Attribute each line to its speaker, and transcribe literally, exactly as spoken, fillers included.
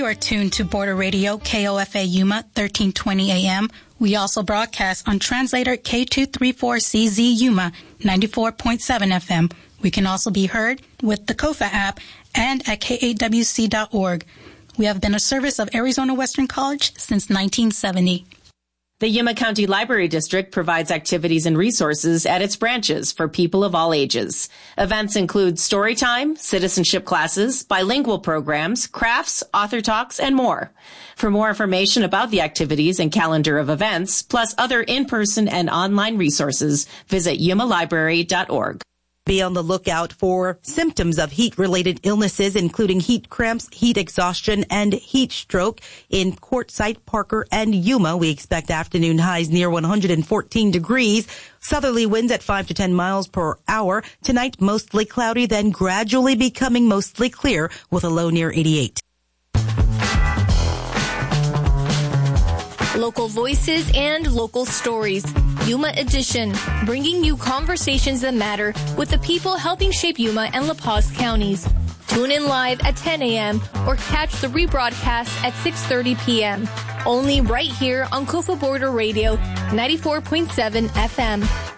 Speaker 1: are tuned to Border Radio, K O F A Yuma, thirteen twenty A M. We also broadcast on translator K two thirty-four C Z Yuma, ninety-four point seven F M. We can also be heard with the Kofa app and at K A W C dot org. We have been a service of Arizona Western College since nineteen seventy.
Speaker 2: The Yuma County Library District provides activities and resources at its branches for people of all ages. Events include story time, citizenship classes, bilingual programs, crafts, author talks, and more. For more information about the activities and calendar of events, plus other in-person and online resources, visit yuma library dot org.
Speaker 3: Be on the lookout for symptoms of heat-related illnesses, including heat cramps, heat exhaustion, and heat stroke in Quartzsite, Parker, and Yuma. We expect afternoon highs near one hundred fourteen degrees. Southerly winds at five to ten miles per hour. Tonight, mostly cloudy, then gradually becoming mostly clear with a low near eighty-eight.
Speaker 4: Local voices and local stories. Yuma Edition, bringing you conversations that matter with the people helping shape Yuma and La Paz counties. Tune in live at ten A M or catch the rebroadcast at six thirty P M Only right here on Kofa Border Radio, ninety-four point seven F M.